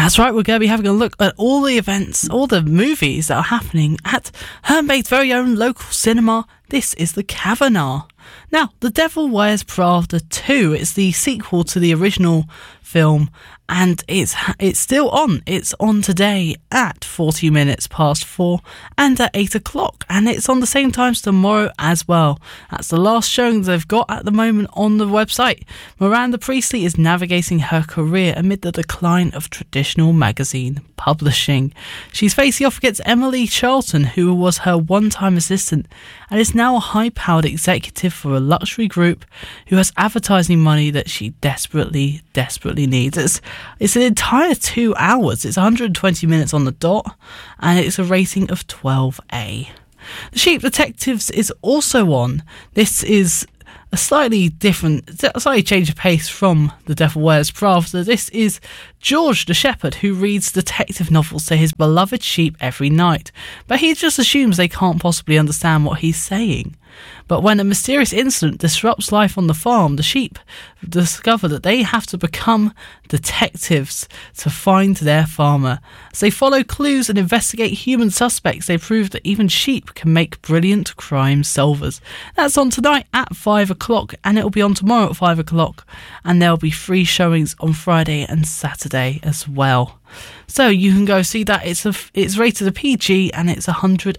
That's right, we're going to be having a look at all the events, all the movies that are happening at Herne-Bay's very own local cinema. This is the Kavanagh. Now, The Devil Wears Prada 2 is the sequel to the original film, and it's still on. It's on today at 40 minutes past 4 and at 8 o'clock, and it's on the same times tomorrow as well. That's the last showing they've got at the moment on the website. Miranda Priestley is navigating her career amid the decline of traditional magazine publishing. She's facing off against Emily Charlton, who was her one-time assistant and is now a high-powered executive for a luxury group who has advertising money that she desperately needs. It's an entire 2 hours. It's 120 minutes on the dot, and it's a rating of 12A. The Sheep Detectives is also on. This is a slightly change of pace from The Devil Wears Prada. This is George the shepherd who reads detective novels to his beloved sheep every night, but he just assumes they can't possibly understand what he's saying. But when a mysterious incident disrupts life on the farm, the sheep discover that they have to become detectives to find their farmer. As they follow clues and investigate human suspects, they prove that even sheep can make brilliant crime solvers. That's on tonight at 5 o'clock, and it'll be on tomorrow at 5 o'clock, and there'll be free showings on Friday and Saturday as well. So you can go see that. It's rated a PG, and it's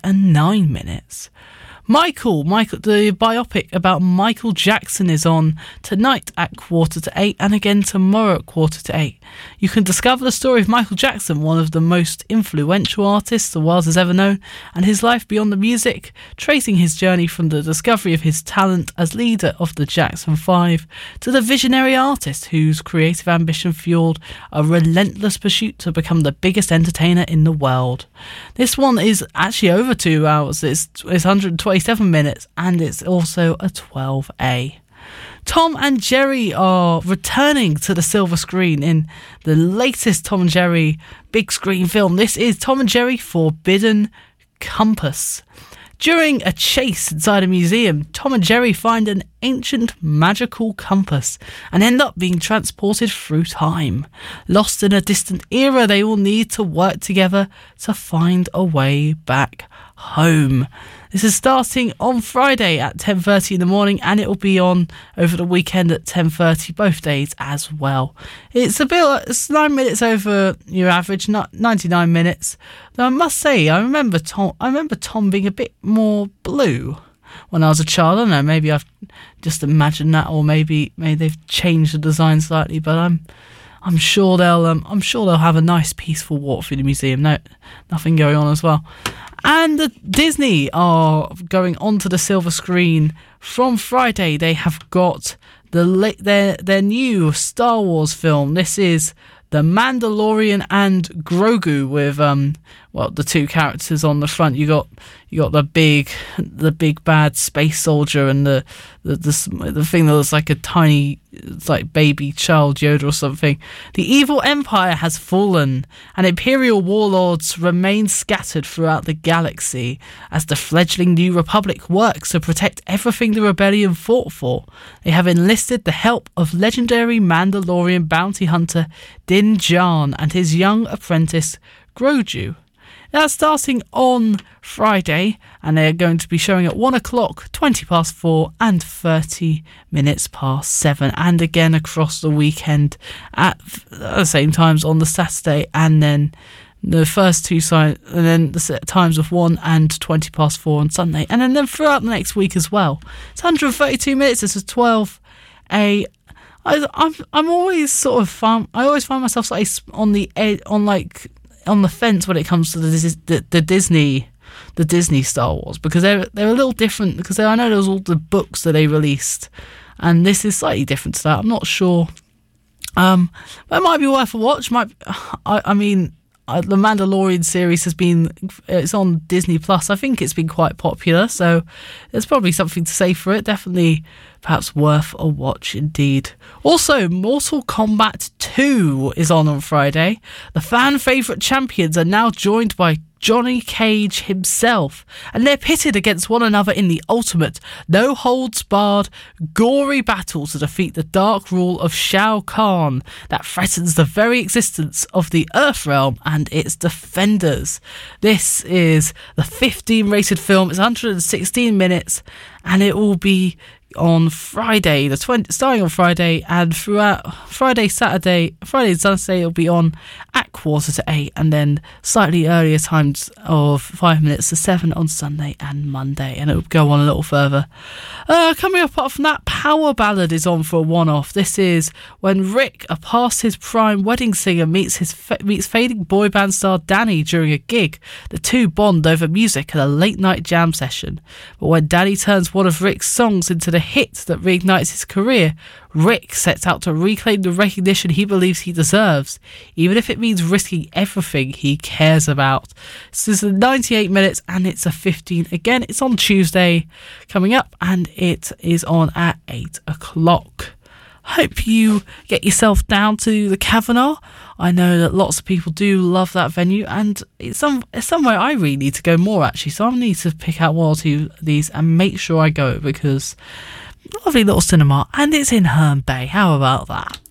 109 minutes. Michael, the biopic about Michael Jackson is on tonight at 7:45 and again tomorrow at 7:45. You can discover the story of Michael Jackson, one of the most influential artists the world has ever known, and his life beyond the music, tracing his journey from the discovery of his talent as leader of the Jackson 5 to the visionary artist whose creative ambition fueled a relentless pursuit to become the biggest entertainer in the world. This one is actually over 2 hours. It's 127 minutes, and it's also a 12A. Tom and Jerry are returning to the silver screen in the latest Tom and Jerry big screen film. This is Tom and Jerry Forbidden Compass. During a chase inside a museum, Tom and Jerry find an ancient magical compass and end up being transported through time. Lost in a distant era, they all need to work together to find a way back home. This is starting on Friday at 10:30 in the morning, and it will be on over the weekend at 10:30 both days as well. It's 9 minutes over your average, 99 minutes. Though I must say, I remember Tom being a bit more blue when I was a child. I don't know, maybe I've just imagined that, or maybe they've changed the design slightly. But I'm sure they'll have a nice peaceful walk through the museum. No, nothing going on as well. And Disney are going onto the silver screen from Friday. They have got their new Star Wars film. This is The Mandalorian and Grogu with the two characters on the front. You got the big bad space soldier and the thing that looks like a tiny, it's like baby child Yoda or something. The evil empire has fallen, and Imperial warlords remain scattered throughout the galaxy as the fledgling New Republic works to protect everything the rebellion fought for. They have enlisted the help of legendary Mandalorian bounty hunter Din Djarin and his young apprentice Grogu. That's starting on Friday, and they're going to be showing at 1 o'clock, 20 past 4 and 30 minutes past 7, and again across the weekend at the same times on the Saturday, and then the first two and then the times of 1 and 20 past 4 on Sunday, and then throughout the next week as well. It's 132 minutes. This is 12A. I'm always sort of fun. I always find myself like on the edge, on the fence when it comes to the Disney Star Wars, because they're a little different, because I know there was all the books that they released, and this is slightly different to that. I'm not sure, but it might be worth a watch. The Mandalorian series it's on Disney Plus. I think it's been quite popular, so there's probably something to say for it. Definitely perhaps worth a watch indeed. Also, Mortal Kombat 2 is on Friday. The fan favourite champions are now joined by Johnny Cage himself, and they're pitted against one another in the ultimate, no-holds-barred, gory battle to defeat the dark rule of Shao Kahn that threatens the very existence of the Earthrealm and its defenders. This is the 15-rated film. It's 116 minutes, and it will be on Friday, starting on Friday, and throughout Friday and Saturday it'll be on at 7:45, and then slightly earlier times of 5 minutes to 7 on Sunday and Monday, and it'll go on a little further. Coming up, apart from that, Power Ballad is on for a one-off. This is when Rick, a past his prime wedding singer, meets fading boy band star Danny during a gig. The two bond over music at a late-night jam session. But when Danny turns one of Rick's songs into the hit that reignites his career, Rick sets out to reclaim the recognition he believes he deserves, even if it means risking everything he cares about. This is 98 minutes, and it's a 15. Again, it's on Tuesday coming up, and it is on at 8 o'clock. Hope you get yourself down to the Kavanagh. I know that lots of people do love that venue, and it's somewhere I really need to go more, actually. So I need to pick out one or two of these and make sure I go, because lovely little cinema, and it's in Herne Bay. How about that?